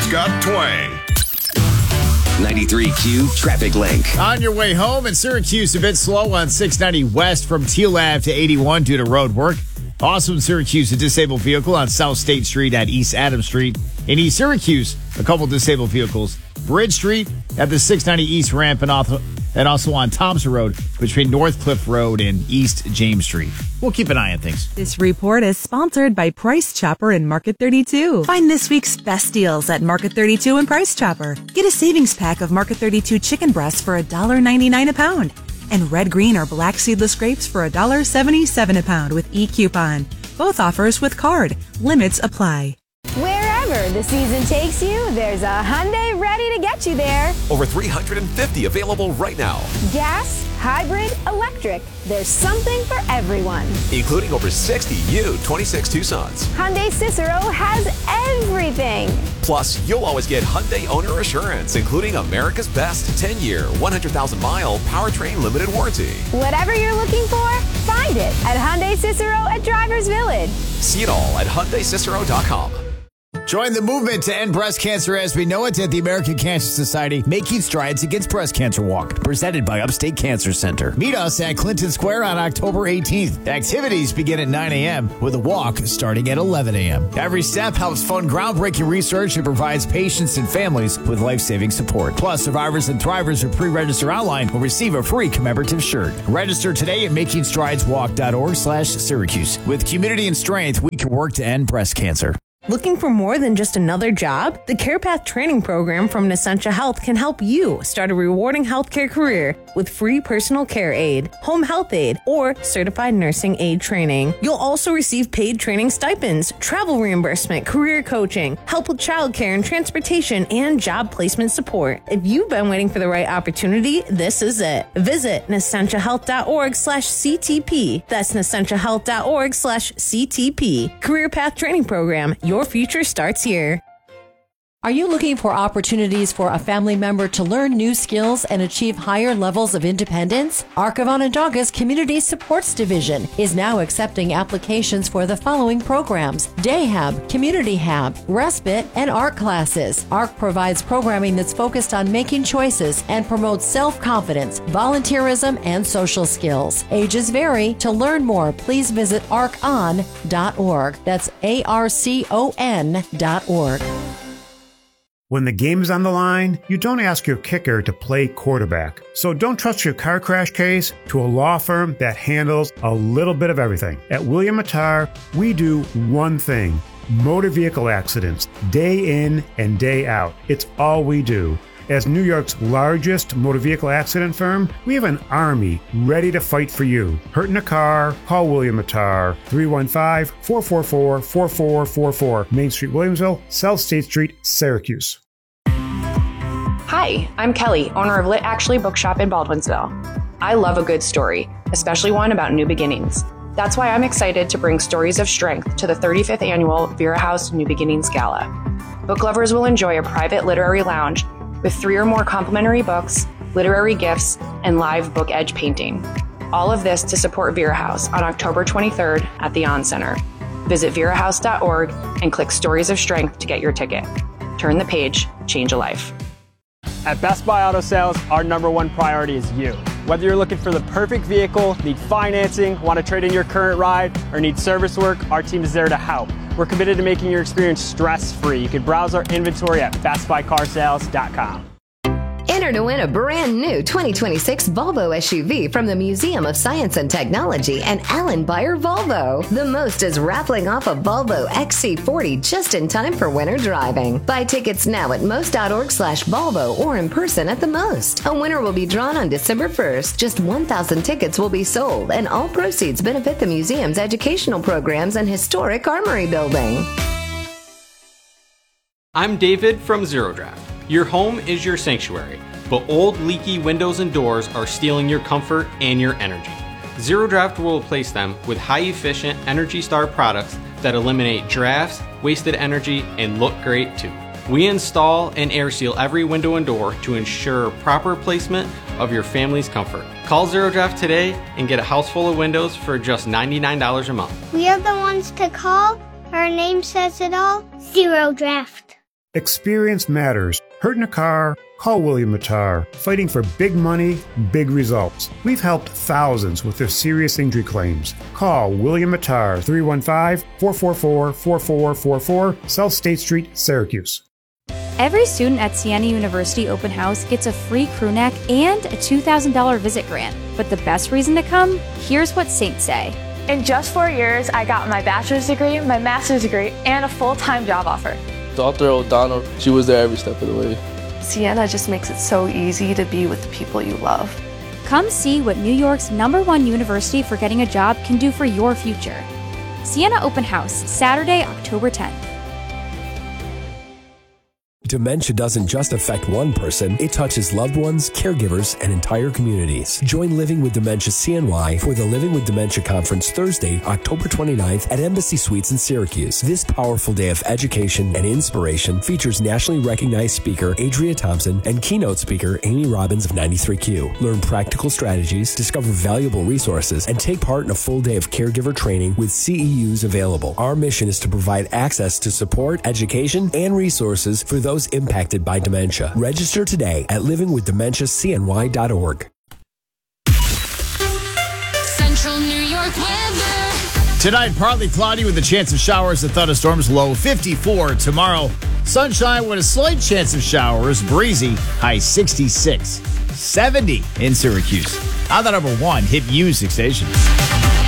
It's got twang. 93Q Traffic Link. On your way home in Syracuse, a bit slow on 690 west from Teal Ave to 81 due to road work. Also in Syracuse, a disabled vehicle on South State Street at East Adams Street. In East Syracuse, a couple disabled vehicles. Bridge Street at the 690 East ramp and also on Thompson Road between North Cliff Road and East James Street. We'll keep an eye on things. This report is sponsored by Price Chopper and Market 32. Find this week's best deals at Market 32 and Price Chopper. Get a savings pack of Market 32 chicken breasts for $1.99 a pound. And red, green, or black seedless grapes for $1.77 a pound with e-coupon. Both offers with card. Limits apply. Wherever the season takes you, there's a Hyundai ready to get you there. Over 350 available right now. Gas, hybrid, electric. There's something for everyone. Including over 60 new 26 Tucsons. Hyundai Cicero has everything. Plus, you'll always get Hyundai Owner Assurance, including America's best 10-year, 100,000-mile powertrain limited warranty. Whatever you're looking for, find it at Hyundai Cicero at Drivers Village. See it all at HyundaiCicero.com. Join the movement to end breast cancer as we know it at the American Cancer Society Making Strides Against Breast Cancer Walk, presented by Upstate Cancer Center. Meet us at Clinton Square on October 18th. Activities begin at 9 a.m. with a walk starting at 11 a.m. Every step helps fund groundbreaking research and provides patients and families with life-saving support. Plus, survivors and thrivers who pre-register online will receive a free commemorative shirt. Register today at makingstrideswalk.org/Syracuse. With community and strength, we can work to end breast cancer. Looking for more than just another job? The CarePath training program from Nescentia Health can help you start a rewarding healthcare career with free personal care aid, home health aid, or certified nursing aid training. You'll also receive paid training stipends, travel reimbursement, career coaching, help with childcare and transportation, and job placement support. If you've been waiting for the right opportunity, this is it. Visit NescentiaHealth.org/CTP. That's NescentiaHealth.org/CTP. CareerPath training program. Your future starts here. Are you looking for opportunities for a family member to learn new skills and achieve higher levels of independence? ARC of Onondaga's Community Supports Division is now accepting applications for the following programs: Day Hab, Community Hab, Respite, and ARC classes. ARC provides programming that's focused on making choices and promotes self-confidence, volunteerism, and social skills. Ages vary. To learn more, please visit arcon.org. That's ARCON.org. When the game's on the line, you don't ask your kicker to play quarterback. So don't trust your car crash case to a law firm that handles a little bit of everything. At William Mattar, we do one thing: motor vehicle accidents, day in and day out. It's all we do. As New York's largest motor vehicle accident firm, we have an army ready to fight for you. Hurt in a car? Call William Mattar, 315-444-4444, Main Street, Williamsville, South State Street, Syracuse. Hi, I'm Kelly, owner of Lit Actually Bookshop in Baldwinsville. I love a good story, especially one about new beginnings. That's why I'm excited to bring Stories of Strength to the 35th annual Vera House New Beginnings Gala. Book lovers will enjoy a private literary lounge with 3 or more complimentary books, literary gifts, and live book edge painting. All of this to support Vera House on October 23rd at the On Center. Visit verahouse.org and click Stories of Strength to get your ticket. Turn the page, change a life. At Best Buy Auto Sales, our #1 priority is you. Whether you're looking for the perfect vehicle, need financing, want to trade in your current ride, or need service work, our team is there to help. We're committed to making your experience stress-free. You can browse our inventory at bestbuycarsales.com. Enter to win a brand new 2026 Volvo SUV from the Museum of Science and Technology and Allen Bayer Volvo. The most is raffling off a Volvo XC40 just in time for winter driving. Buy tickets now at most.org/Volvo or in person at the Most. A winner will be drawn on December 1st. Just 1,000 tickets will be sold, and all proceeds benefit the museum's educational programs and historic armory building. I'm David from Zero Draft. Your home is your sanctuary, but old leaky windows and doors are stealing your comfort and your energy. Zero Draft will replace them with high-efficient Energy Star products that eliminate drafts, wasted energy, and look great too. We install and air seal every window and door to ensure proper placement of your family's comfort. Call Zero Draft today and get a house full of windows for just $99 a month. We are the ones to call. Our name says it all. Zero Draft. Experience matters. Hurt in a car? Call William Matar. Fighting for big money, big results. We've helped thousands with their serious injury claims. Call William Matar, 315-444-4444, South State Street, Syracuse. Every student at Siena University Open House gets a free crew neck and a $2,000 visit grant. But the best reason to come? Here's what Saints say. In just 4 years, I got my bachelor's degree, my master's degree, and a full-time job offer. Dr. O'Donnell, she was there every step of the way. Siena just makes it so easy to be with the people you love. Come see what New York's #1 university for getting a job can do for your future. Siena Open House, Saturday, October 10th. Dementia doesn't just affect one person, it touches loved ones, caregivers, and entire communities. Join Living with Dementia CNY for the Living with Dementia Conference Thursday, October 29th at Embassy Suites in Syracuse. This powerful day of education and inspiration features nationally recognized speaker Adria Thompson and keynote speaker Amy Robbins of 93Q. Learn practical strategies, discover valuable resources, and take part in a full day of caregiver training with CEUs available. Our mission is to provide access to support, education, and resources for those impacted by dementia. Register today at livingwithdementiacny.org. Central New York weather. Tonight, partly cloudy with a chance of showers and thunderstorms, low 54. Tomorrow, sunshine with a slight chance of showers, breezy, high 66. 70 in Syracuse. On the #1 hit music station.